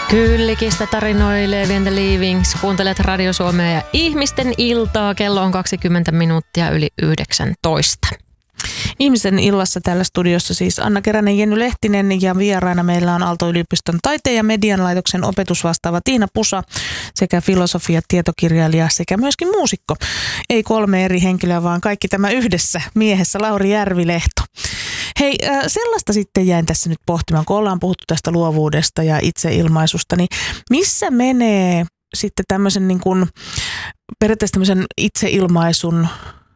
Kyllikistä tarinoilee When the Leavings. Kuuntelet Radio Suomea ja Ihmisten iltaa. Kello on 20 minuuttia yli 19. Ihmisen illassa täällä studiossa siis Anna Keränen, Jenny Lehtinen ja vieraana meillä on Aalto-yliopiston taiteen ja median laitoksen opetusvastaava Tiina Pusa sekä filosofia, tietokirjailija sekä myöskin muusikko. Ei 3 eri henkilöä, vaan kaikki tämä yhdessä miehessä Lauri Järvilehto. Hei, sellaista sitten jäin tässä nyt pohtimaan, kun ollaan puhuttu tästä luovuudesta ja itseilmaisusta, niin missä menee sitten tämmöisen niin kuin, periaatteessa tämmöisen itseilmaisun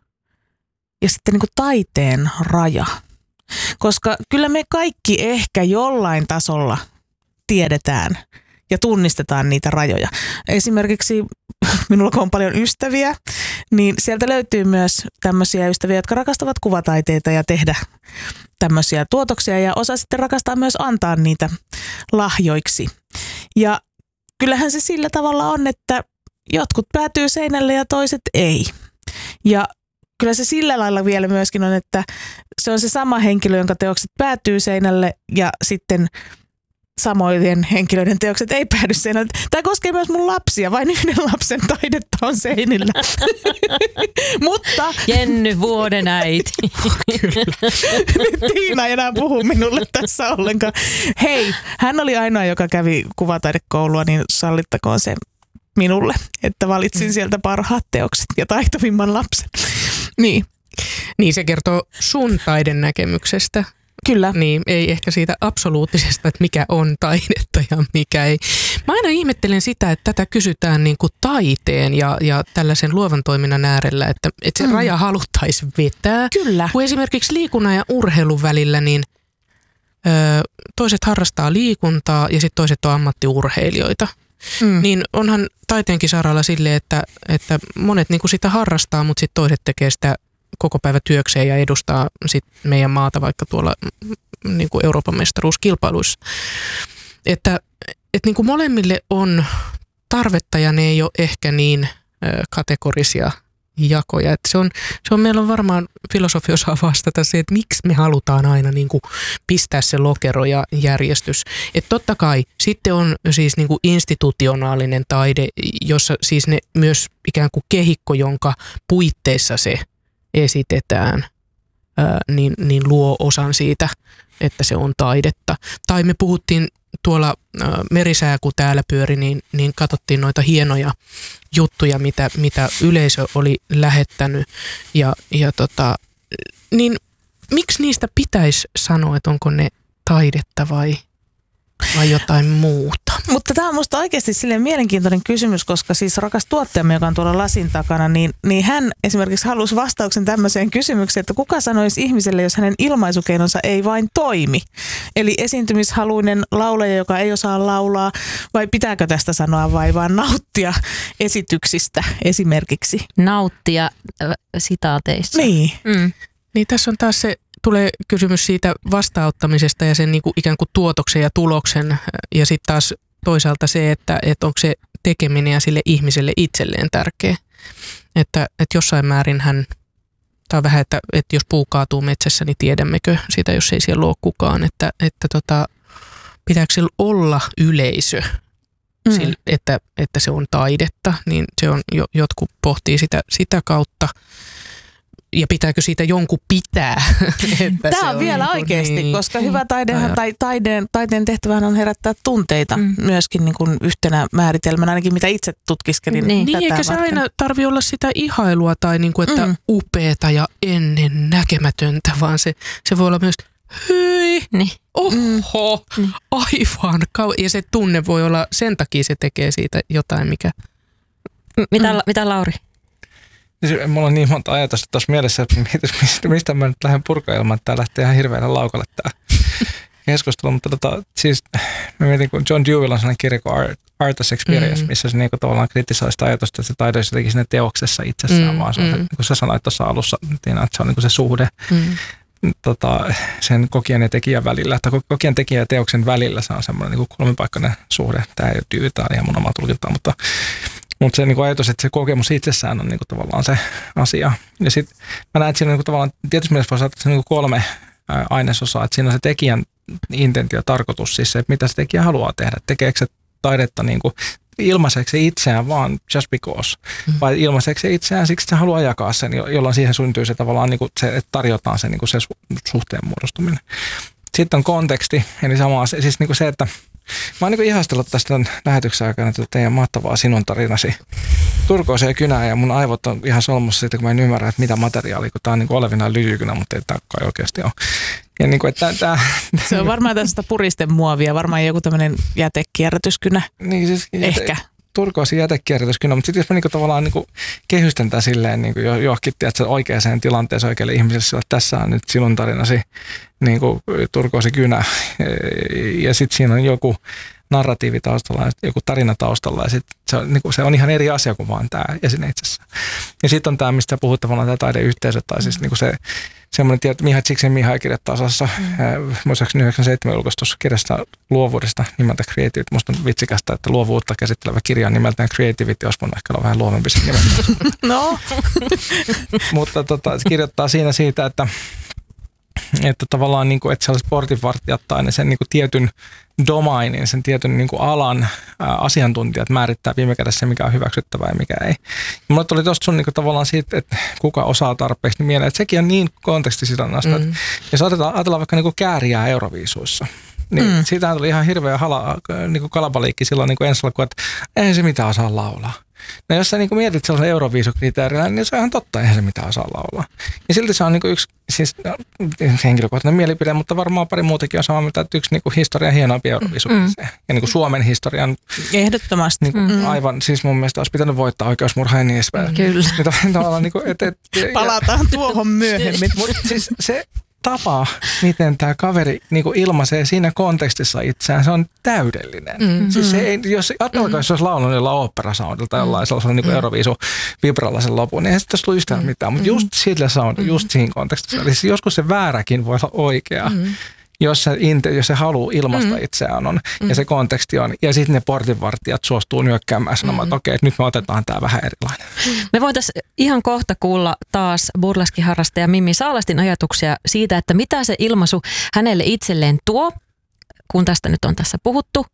ja sitten niin kuin taiteen raja? Koska kyllä me kaikki ehkä jollain tasolla tiedetään ja tunnistetaan niitä rajoja. Esimerkiksi minulla kun on paljon ystäviä, niin sieltä löytyy myös tämmöisiä ystäviä, jotka rakastavat kuvataiteita ja tehdä tämmöisiä tuotoksia ja osa sitten rakastaa myös antaa niitä lahjoiksi. Ja kyllähän se sillä tavalla on, että jotkut päätyy seinälle ja toiset ei. Ja kyllä se sillä lailla vielä myöskin on, että se on se sama henkilö, jonka teokset päätyy seinälle ja sitten samojen henkilöiden teokset ei päädy seinälle. Tämä koskee myös mun lapsia, vain yhden lapsen taidetta on seinillä. Mutta Jenny, vuoden äiti. Kyllä. Nyt Tiina ei enää puhu minulle tässä ollenkaan. Hei, hän oli ainoa, joka kävi kuvataidekoulua, niin sallittakoon se minulle, että valitsin sieltä parhaat teokset ja taitavimman lapsen. Niin se kertoo sun taiden näkemyksestä. Kyllä. Niin, ei ehkä siitä absoluuttisesta, että mikä on taidetta ja mikä ei. Mä aina ihmettelen sitä, että tätä kysytään niin kuin taiteen ja tällaisen luovan toiminnan äärellä, että se raja haluttaisiin vetää. Kyllä. Kun esimerkiksi liikunnan ja urheilun välillä, niin toiset harrastaa liikuntaa ja sitten toiset on ammattiurheilijoita. Niin onhan taiteenkin saralla silleen, että monet niin kuin sitä harrastaa, mutta sitten toiset tekee sitä koko päivä työkseen ja edustaa sit meidän maata vaikka tuolla niin kuin Euroopan mestaruuskilpailuissa. Että niin kuin molemmille on tarvetta ja ne ei ole ehkä niin kategorisia jakoja. Että se on meillä on varmaan filosofi osaa vastata se, että miksi me halutaan aina niin kuin pistää se lokero ja järjestys. Että totta kai sitten on siis niin kuin institutionaalinen taide, jossa siis ne myös ikään kuin kehikko, jonka puitteissa se esitetään, niin luo osan siitä, että se on taidetta. Tai me puhuttiin tuolla merisää, kun täällä pyöri, niin katsottiin noita hienoja juttuja, mitä yleisö oli lähettänyt. Niin miksi niistä pitäisi sanoa, että onko ne taidetta vai jotain muuta? Mutta tämä on musta oikeasti silleen mielenkiintoinen kysymys, koska siis rakas tuottajamme, joka on tuolla lasin takana, niin hän esimerkiksi halusi vastauksen tämmöiseen kysymykseen, että kuka sanoisi ihmiselle, jos hänen ilmaisukeinonsa ei vain toimi? Eli esiintymishaluinen laulaja, joka ei osaa laulaa, vai pitääkö tästä sanoa vai vaan nauttia esityksistä esimerkiksi? Nauttia sitaateissa. Niin. Niin tässä on taas tulee kysymys siitä vastaanottamisesta ja sen niin kuin ikään kuin tuotoksen ja tuloksen ja sitten taas toisaalta se, että onko se tekeminen ja sille ihmiselle itselleen tärkeä. Että jossain määrin tai vähän, että jos puu kaatuu metsässä, niin tiedämmekö sitä, jos ei siellä ole kukaan, että pitääkö sillä olla yleisö, että se on taidetta, niin se on, jotkut pohtii sitä kautta. Ja pitääkö siitä jonkun pitää? Tämä on vielä niin oikeasti, niin, koska hyvä taidehan tai taiteen tehtävähän on herättää tunteita myöskin niin kuin yhtenä määritelmänä, ainakin mitä itse tutkiskelin. Niin eikä se aina tarvitse olla sitä ihailua tai niin kuin, että upeata ja ennen näkemätöntä, vaan se voi olla myös hyi, oho, aivan ja se tunne voi olla, sen takia se tekee siitä jotain, mikä... Mitä Lauri? Mulla on niin monta ajatusta tuossa mielessä, että mistä mä nyt lähden purkailemaan, että tää lähtee ihan hirveänä laukalle tää keskustelu. Mutta siis mä mietin, kun John Dewey on sellainen kirja kuin Art as Experience, missä se niinku tavallaan kritisoi sitä ajatusta, että se taide olisi jotenkin siinä teoksessa itsessään, vaan se on, niin kuin sä sanoit tuossa alussa, Tiina, että se on niinku se suhde sen kokijan ja tekijän välillä. Että kokijan tekijän ja teoksen välillä se on semmoinen niinku kolmipaikkainen suhde. Tämä ei ole Dewey, tämä on ihan mun omaa tulkintaa, mutta se niin ajatus, että se kokemus itsessään on niin kuin tavallaan se asia. Ja sitten mä näen, että siinä on niin tavallaan, tietysti mielessä voisi ajatella, että se on niin 3 ainesosaa. Että siinä on se tekijän intentio, tarkoitus, siis se, että mitä se tekijä haluaa tehdä. Tekeekö se taidetta niin kuin ilmaiseeko se itseään vaan just because, vai ilmaiseeko se itseään siksi, että se haluaa jakaa sen, jolloin siihen syntyy se tavallaan, niin kuin se, että tarjotaan se, niin kuin se suhteen muodostuminen. Sitten on konteksti, eli sama asia, siis niin kuin se, että mä oon niin ihastellut tästä lähetyksen aikana tätä teidän mahtavaa sinun tarinasi turkoiseen kynään, ja mun aivot on ihan solmussa siitä, kun mä en ymmärrä, että mitä materiaalia, kun tää on niin olevinaan lyijykynä, mutta ei tämä kai oikeasti ole. Ja niin kuin, että se on varmaan tästä puristemuovia, varmaan joku tämmöinen jätekierrätyskynä. Niin siis ehkä. Turkoosin jätekierrätyskynä, mutta sitten jos mä niinku tavallaan niinku kehystän tämän silleen niinku johonkin oikeaan tilanteeseen oikealle ihmiselle, sillä tässä on nyt sinun tarinasi niinku turkoosi kynä ja sitten siinä on joku narratiivi taustalla, joku tarina taustalla ja sitten se on ihan eri asia kuin vaan tämä esine itsessään. Ja sitten on tämä, mistä puhut tavallaan tämä taideyhteisö tai siis niinku se semmoinen tieto, että Mihai Csikszentmihalyi kirjoittaa osassa, muistaakseni 97 julkaistussa kirjasta luovuudesta nimeltä Creativity. Musta on vitsikästä, että luovuutta käsittelevä kirja on nimeltään Creativity, jos mun ehkä on vähän luovempi sen nimeltä. No. Mutta se kirjoittaa siinä siitä, että tavallaan niin kuin, että sellaiset portinvartijat tai sen niin kuin tietyn domainin, sen tietyn niin kuin alan asiantuntijat määrittää viime kädessä, mikä on hyväksyttävää ja mikä ei. Ja mulle tuli tuosta sun niin kuin tavallaan siitä, että kuka osaa tarpeeksi, niin mieleen, että sekin on niin kontekstisidonnaista. Jos ajatellaan vaikka niin kuin kääriää Euroviisuissa, niin siitähän tuli ihan hirveä niin kalabaliikki silloin niin ensi alkuun, että eihän se mitään osaa laulaa. No jos sä niin mietit sellaisen Euroviisukriteerillä, niin se on ihan totta, eihän se mitään osaa laulaa. Ja silti se on niin yksi siis, henkilökohtainen mielipide, mutta varmaan pari muutakin on samaa mieltä, että yksi niin historian hienoimpia Euroviisukriteerejä. Ja niin Suomen historian ehdottomasti. Niin aivan, siis mun mielestä olisi pitänyt voittaa oikeusmurha ja niin edespäin. Kyllä. Niin, palataan tuohon myöhemmin. Mutta siis se tapa, miten tämä kaveri niinku ilmaisee siinä kontekstissa itseään, se on täydellinen. Siis se ei, jos alkaisi olisi laulunut jollain oopperasoundilla tai jollain sellaisella niinku Euroviisu-vibralla sen lopun, niin eihän sitten tullut yhtään mitään. Mutta just sillä sound, just siinä kontekstissa. Eli joskus se vääräkin voi olla oikea. Jos se haluaa ilmaista itseään on, ja se konteksti on, ja sitten ne portinvartijat suostuu nyökkäämään sanomaan, että okei, nyt me otetaan tämä vähän erilainen. Me voitaisiin ihan kohta kuulla taas burleskiharrastaja Mimmi Saalastin ajatuksia siitä, että mitä se ilmaisu hänelle itselleen tuo, kun tästä nyt on tässä puhuttu,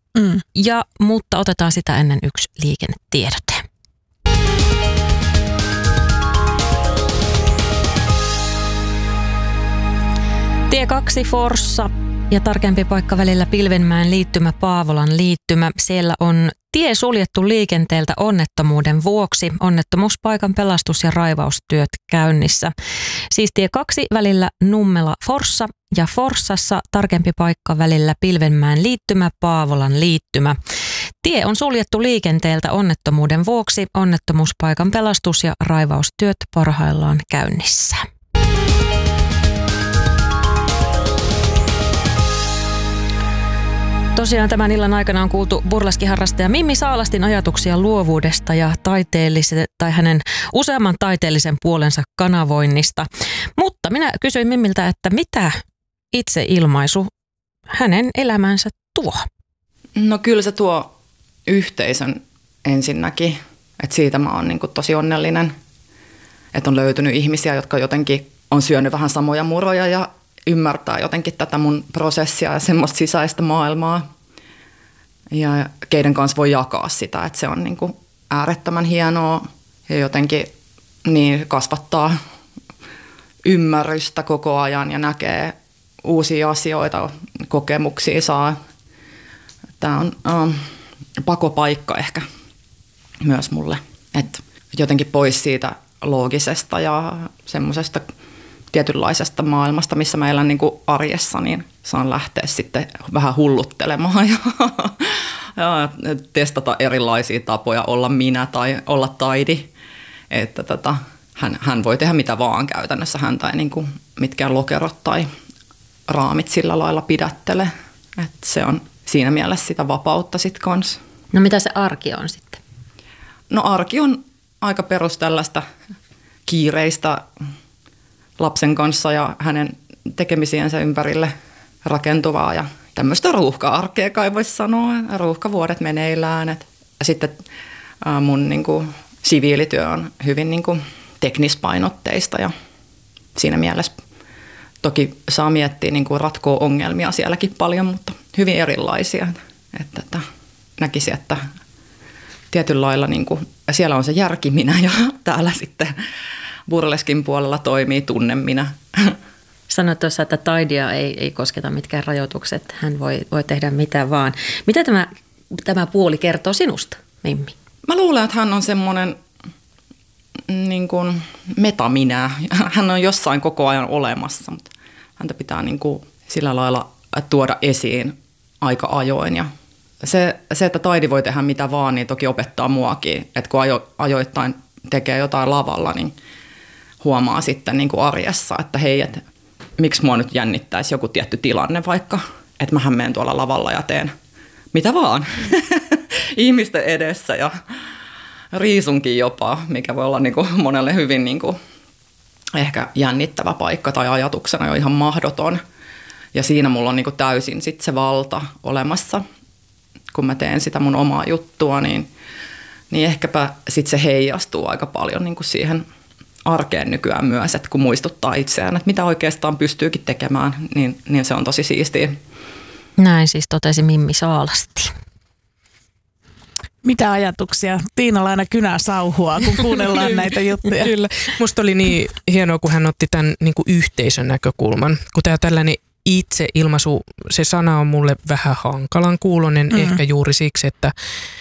mutta otetaan sitä ennen yksi liikennetiedote. Tie 2 Forssa ja tarkempi paikka välillä Pilvenmäen liittymä Paavolan liittymä. Siellä on tie suljettu liikenteeltä onnettomuuden vuoksi. Onnettomuuspaikan pelastus- ja raivaustyöt käynnissä. Siis tie 2 välillä Nummela Forssa ja Forssassa tarkempi paikka välillä Pilvenmäen liittymä Paavolan liittymä. Tie on suljettu liikenteeltä onnettomuuden vuoksi. Onnettomuuspaikan pelastus- ja raivaustyöt parhaillaan käynnissä. Tosiaan tämän illan aikana on kuultu burleskiharrastaja Mimmi Saalastin ajatuksia luovuudesta ja hänen useamman taiteellisen puolensa kanavoinnista. Mutta minä kysyin Mimmiltä, että mitä itseilmaisu hänen elämänsä tuo? No kyllä se tuo yhteisön ensinnäkin, että siitä mä oon niin kuin tosi onnellinen, että on löytynyt ihmisiä, jotka jotenkin on syönyt vähän samoja muroja ja ymmärtää jotenkin tätä mun prosessia ja semmoista sisäistä maailmaa ja keiden kanssa voi jakaa sitä, että se on niin kuin äärettömän hienoa ja jotenkin niin kasvattaa ymmärrystä koko ajan ja näkee uusia asioita, kokemuksia saa. Tämä on pakopaikka ehkä myös mulle, että jotenkin pois siitä loogisesta ja semmoisesta tietynlaisesta maailmasta, missä mä elän niin kuin arjessa, niin saan lähteä sitten vähän hulluttelemaan ja testata erilaisia tapoja olla minä tai olla taidi. Että hän voi tehdä mitä vaan käytännössä, häntä ei niin kuin mitkään lokerot tai raamit sillä lailla pidättele. Että se on siinä mielessä sitä vapautta sitten kanssa. No mitä se arki on sitten? No arki on aika perus tällaista kiireistä lapsen kanssa ja hänen tekemisiensä ympärille rakentuvaa ja tämmöistä ruuhka-arkea kai voisi sanoa. Ruuhkavuodet meneillään. Sitten mun niin kuin siviilityö on hyvin niin kuin teknispainotteista ja siinä mielessä toki saa miettiä niin kuin ratkoa ongelmia sielläkin paljon, mutta hyvin erilaisia. Että näkisi, että tietyllä lailla niin kuin, siellä on se järkiminä ja täällä sitten burleskin puolella toimii tunneminä. Sanoit tuossa, että Taidia ei kosketa mitkään rajoitukset, hän voi tehdä mitä vaan. Mitä tämä puoli kertoo sinusta, Mimmi? Mä luulen, että hän on semmoinen niin kuin metaminä. Hän on jossain koko ajan olemassa, mutta häntä pitää niin kuin sillä lailla tuoda esiin aika ajoin. Ja se, että Taidi voi tehdä mitä vaan, niin toki opettaa muakin. Että kun ajoittain tekee jotain lavalla, niin huomaa sitten niin kuin arjessa, että hei, että miksi mua nyt jännittäisi joku tietty tilanne vaikka. Että mähän menen tuolla lavalla ja teen mitä vaan ihmisten edessä ja riisunkin jopa, mikä voi olla niin kuin monelle hyvin niin kuin ehkä jännittävä paikka tai ajatuksena jo ihan mahdoton. Ja siinä mulla on niin kuin täysin sit se valta olemassa, kun mä teen sitä mun omaa juttua, niin ehkäpä sitten se heijastuu aika paljon niin kuin siihen arkeen nykyään myös, että kun muistuttaa itseään, että mitä oikeastaan pystyykin tekemään, niin se on tosi siistiä. Näin siis totesi Mimmi Saalasti. Mitä ajatuksia? Tiinalla aina kynää sauhua, kun kuunnellaan näitä juttuja. Kyllä. Musta oli niin hienoa, kun hän otti tämän niin kuin yhteisön näkökulman. Kun tämä tällainen itseilmaisu, se sana on mulle vähän hankalan kuulonen, ehkä juuri siksi, että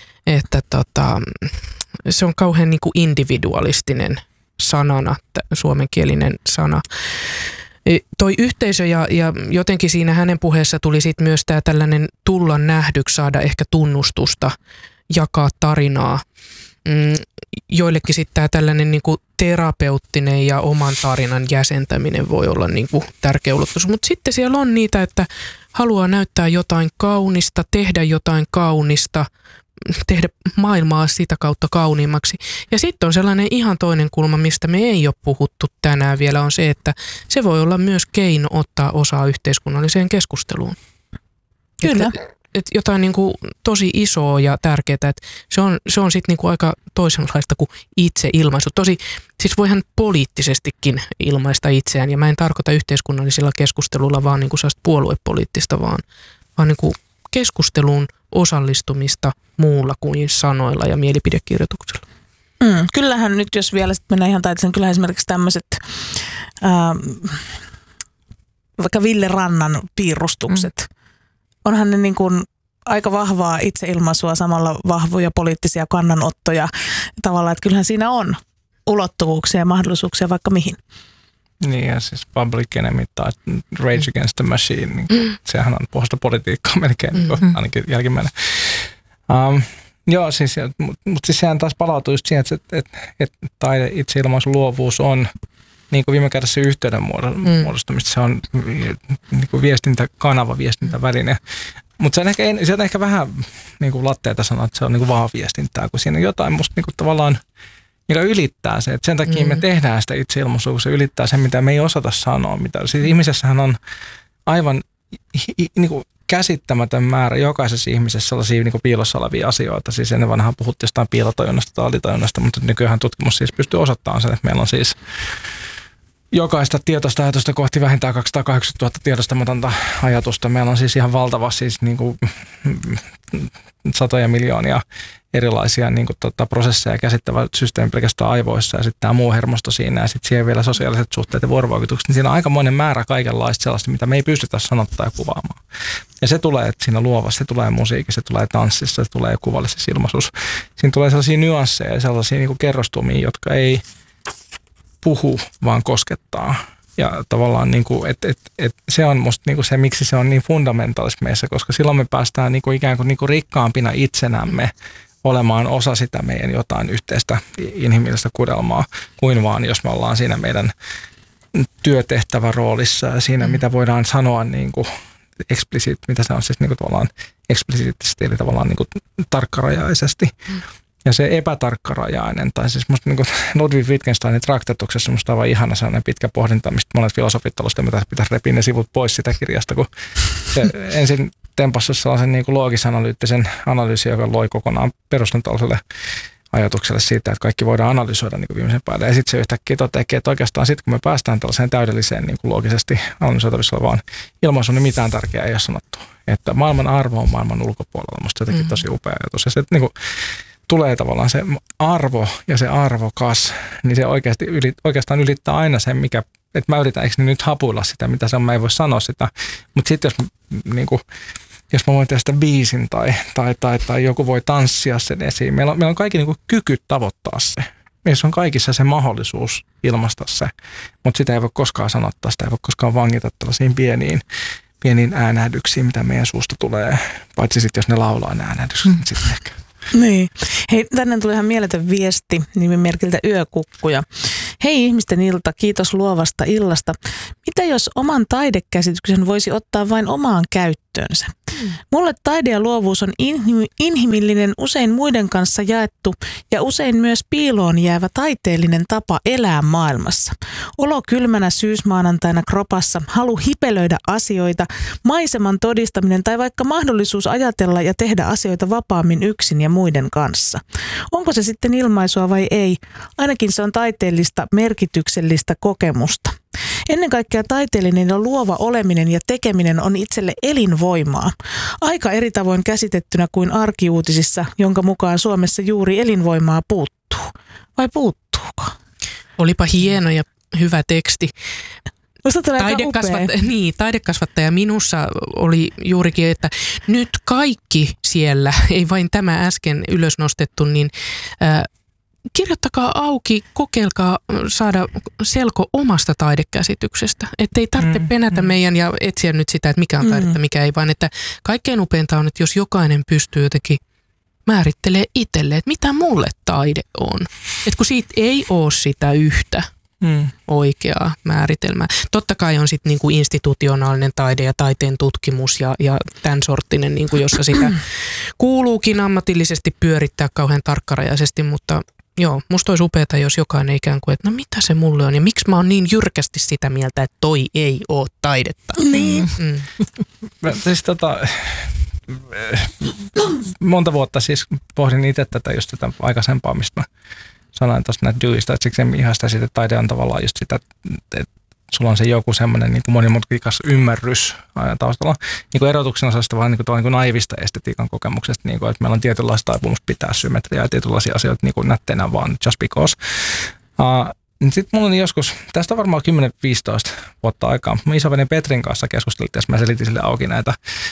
se on kauhean niin kuin individualistinen sanana, suomenkielinen sana. Toi yhteisö ja jotenkin siinä hänen puheessa tuli sitten myös tämä tällainen tulla nähdyksi, saada ehkä tunnustusta, jakaa tarinaa. Joillekin sitten tämä tällainen niinku terapeuttinen ja oman tarinan jäsentäminen voi olla niinku tärkeä ulottuvuus. Mutta sitten siellä on niitä, että haluaa näyttää jotain kaunista, tehdä jotain kaunista, tehdä maailmaa sitä kautta kauniimmaksi. Ja sitten on sellainen ihan toinen kulma, mistä me ei ole puhuttu tänään vielä, on se, että se voi olla myös keino ottaa osaa yhteiskunnalliseen keskusteluun. Kyllä. Että jotain niin kuin tosi isoa ja tärkeää, että se on sitten niin kuin aika toisenlaista kuin itseilmaisu. Siis voihan poliittisestikin ilmaista itseään, ja mä en tarkoita yhteiskunnallisilla keskustelulla vaan niin kuin sellaista puoluepoliittista, vaan niin kuin keskusteluun osallistumista muulla kuin sanoilla ja mielipidekirjoituksella. Kyllähän nyt, jos vielä mennään ihan taitisen, kyllä esimerkiksi tämmöiset vaikka Ville Rannan piirustukset, onhan ne niin kuin aika vahvaa itseilmaisua, samalla vahvoja poliittisia kannanottoja tavallaan, että kyllähän siinä on ulottuvuuksia ja mahdollisuuksia vaikka mihin. Niin, ja siis Public Enemy tai Rage Against the Machine, niin sehän on puhasta politiikkaa melkein, niin ainakin jälkimmäinen. Joo, siis, mutta siis sehän taas palautuu just siihen, että taide, itseilmaisu, luovuus on niin kuin viime kädessä yhteyden muodostamista. Se on niin kuin viestintäkanava, viestintäväline. Mutta se on ehkä vähän niin kuin latteita sanoa, että se on niin kuin vaan viestintää, kun siinä on jotain musta niin kuin tavallaan, mikä ylittää se. Että sen takia me tehdään sitä itseilmaisua, kun se ylittää sen, mitä me ei osata sanoa. Siis ihmisessähän on aivan niin kuin käsittämätön määrä jokaisessa ihmisessä sellaisia niin kuin piilossa olevia asioita. Siis ennen vanhaan puhuttiin jostain piilotajunnasta tai alitajunnasta, mutta nykyään tutkimus siis pystyy osoittamaan sen, että meillä on siis jokaista tietoista ajatusta kohti vähintään 280 000 tiedostamatonta ajatusta. Meillä on siis ihan valtava siis niin kuin satoja miljoonia erilaisia niin kuin prosesseja käsittävä systeemi pelkästään aivoissa ja sitten tämä muu hermosto siinä ja sitten siihen vielä sosiaaliset suhteet ja vuorovaikutukset. Niin siinä on aikamoinen määrä kaikenlaista sellaista, mitä me ei pystytä sanottaa ja kuvaamaan. Ja se tulee että siinä luovassa, se tulee musiikissa, se tulee tanssissa, se tulee kuvallisessa ilmaisuus. Siinä tulee sellaisia nyansseja ja sellaisia niin kuin kerrostumia, jotka ei puhu, vaan koskettaa. Ja tavallaan niin kuin, se on musta niin kuin se, miksi se on niin fundamentaalista meissä, koska silloin me päästään niin kuin ikään kuin rikkaampina itsenämme olemaan osa sitä meidän jotain yhteistä inhimillistä kudelmaa, kuin vaan jos me ollaan siinä meidän työtehtäväroolissa ja siinä, mitä voidaan sanoa niin kuin mitä se on siis niin kuin tavallaan eksplisiittisesti, eli tavallaan niin kuin tarkkarajaisesti. Ja se epätarkkarajainen, tai siis musta niin kuin Ludwig Wittgensteinin Traktaatuksessa musta on aivan ihana sellainen pitkä pohdinta, mistä monet filosofit ovat sitä, pitäisi repiä ne sivut pois sitä kirjasta, kun se ensin tempasi sellaisen niin kuin loogis-analyyttisen analyysin, joka loi kokonaan perustan tällaiselle ajatukselle siitä, että kaikki voidaan analysoida niin kuin viimeisen päälle. Ja sitten se yhtäkkiä toteakin, että oikeastaan sitten kun me päästään tällaiseen täydelliseen niin kuin loogisesti analysoitavissa olevaan ilmaisuun, niin mitään tärkeää ei ole sanottu. Että maailman arvo on maailman ulkopuolella. Musta jotenkin tosi upea ajatus. Ja se, että niin kuin tulee tavallaan se arvo ja se arvokas, niin se oikeastaan ylittää aina sen, mikä, että mä yritän, eikö nyt hapuilla sitä, mitä se on, mä ei voi sanoa sitä. Mutta sitten jos mä voin tehdä sitä biisin tai joku voi tanssia sen esiin. Meillä on kaikki niin kuin kyky tavoittaa se. Meissä on kaikissa se mahdollisuus ilmaista se, mutta sitä ei voi koskaan sanottaa, sitä ei voi koskaan vangita tällaisiin pieniin äänähdyksiin, mitä meidän suusta tulee. Paitsi sitten, jos ne laulaa ne äänähdykset, sitten ehkä. Niin. Hei, tänne tuli ihan mieletön viesti nimimerkiltä Yökukkuja. Hei ihmisten ilta, kiitos luovasta illasta. Mitä jos oman taidekäsityksen voisi ottaa vain omaan käyttöönsä? Mulle taide ja luovuus on inhimillinen, usein muiden kanssa jaettu ja usein myös piiloon jäävä taiteellinen tapa elää maailmassa. Olo kylmänä syysmaanantaina kropassa, halu hipelöidä asioita, maiseman todistaminen tai vaikka mahdollisuus ajatella ja tehdä asioita vapaammin yksin ja muiden kanssa. Onko se sitten ilmaisua vai ei? Ainakin se on taiteellista, merkityksellistä kokemusta. Ennen kaikkea taiteellinen ja luova oleminen ja tekeminen on itselle elinvoimaa. Aika eri tavoin käsitettynä kuin arkiuutisissa, jonka mukaan Suomessa juuri elinvoimaa puuttuu. Vai puuttuuko? Olipa hieno ja hyvä teksti. Taidekasvattaja minussa oli juurikin, että nyt kaikki siellä, ei vain tämä äsken ylösnostettu, niin kirjoittakaa auki, kokeilkaa saada selko omasta taidekäsityksestä. Että ei tarvitse penätä meidän ja etsiä nyt sitä, että mikä on taidetta, mikä ei, vaan että kaikkein upeinta on, että jos jokainen pystyy jotenkin määrittelee itselleen, että mitä mulle taide on. Että kun siitä ei ole sitä yhtä oikeaa määritelmää. Totta kai on sitten niinku institutionaalinen taide ja taiteen tutkimus ja tämän sorttinen, niinku, jossa sitä kuuluukin ammatillisesti pyörittää kauhean tarkkarajaisesti, mutta joo, musta olisi upeata, jos jokainen ikään kuin, että no mitä se mulle on ja miksi mä oon niin jyrkästi sitä mieltä, että toi ei ole taidetta. Niin. Siis monta vuotta siis pohdin itse tätä just tätä aikaisempaa, mistä mä sanoin tuosta näitä Deweystä, että siksi en ihasta siitä, että taide on tavallaan just sitä, että sulla on se joku semmoinen niin kuin monimutkikas ymmärrys taustalla. Niin kuin erotuksena sellaista vaan niin kuin naivista estetiikan kokemuksesta, niin kuin, että meillä on tietynlaista taipumusta pitää symmetriaa ja tietynlaisia asioita niin kuin nätteinä vaan just because. Sitten mulla oli joskus, tästä on varmaan 10-15 vuotta aikaa, mä isoveni Petrin kanssa keskusteltiin, mä selitin sille auki näitä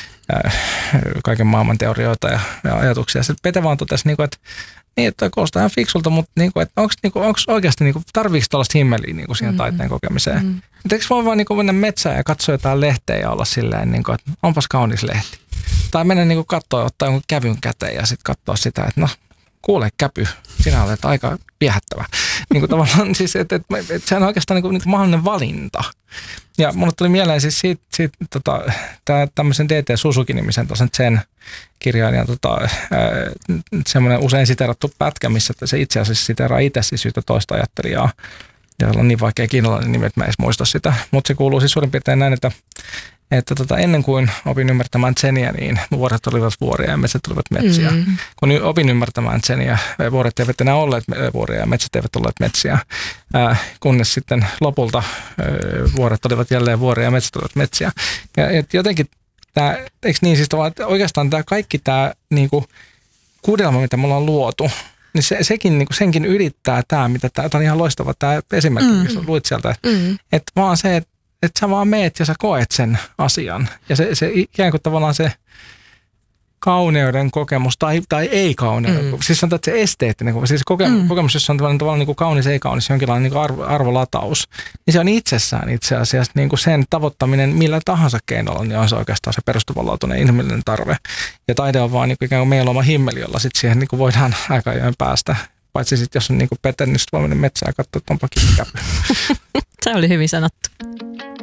kaiken maailman teorioita ja ajatuksia. Sitten Pete vaan totesi, että niin, että toi kuulostaa ihan fiksulta, mutta että onko oikeasti, tarviiko tällaista himmeliä siihen taiteen kokemiseen? Eikö voi vaan mennä metsään ja katsoa jotain lehteä ja olla silleen, että onpas kaunis lehti? Tai mennä katsoa ja ottaa jonkun kävyn käteen ja sitten katsoa sitä, että no, kuule käpy, sinä olet aika viehättävä. Tavallaan siis, että sehän on oikeastaan mahdollinen valinta. Ja mulle tuli mieleen siis siitä tämmöisen D.T. Suzuki-nimisen Zen-kirjailijan semmoinen usein siteerattu pätkä, missä se itse asiassa siteeraa itse siis yhtä toista ajattelijaa. Ja on niin vaikea kiinalainen nimi, että mä en edes muista sitä. Mutta se kuuluu siis suurin piirtein näin, että ennen kuin opin ymmärtämään zeniä, niin vuoret olivat vuoria ja metsät olivat metsiä. Kun opin ymmärtämään zeniä, vuoret eivät enää olleet vuoria ja metsät eivät olleet metsiä. Kunnes sitten lopulta vuoret olivat jälleen vuoria ja metsät olivat metsiä. Ja jotenkin tämä, eikö niin siis tavallaan, että oikeastaan tämä kaikki tämä niinku kuudelma, mitä me ollaan luotu, niin senkin ylittää tämä, mitä tämä on ihan loistava tämä esimerkki, missä luit sieltä, että vaan se, että sä vaan meet ja sä koet sen asian. Ja se ikään kuin tavallaan se kauneuden kokemus tai ei-kauneuden kokemus. Siis sanotaan, että se esteettinen kokemus, siis kokemus, jossa on tavallaan niin kuin kaunis, ei-kaunis, jonkinlainen niin kuin arvolataus, niin se on itsessään itse asiassa niin kuin sen tavoittaminen millä tahansa keinolla, niin on se oikeastaan se perustuvanlaatuinen inhimillinen tarve. Ja taide on vaan niin kuin ikään kuin meillä oma himmeli, jolla sitten siihen niin kuin voidaan aika ajoin päästä. Paitsi sitten, jos on niin kuin Peter, niin sitten voi mennä metsään ja katsoa, että onpa kiinni käpy. Se oli hyvin sanottu.